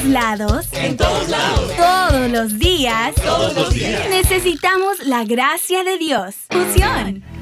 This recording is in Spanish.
lados. En todos lados. Todos los días. Todos los días. Necesitamos la gracia de Dios. Fusión.